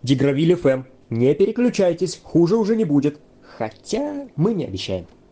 Дигравиль ФМ. Не переключайтесь, хуже уже не будет. Хотя мы не обещаем.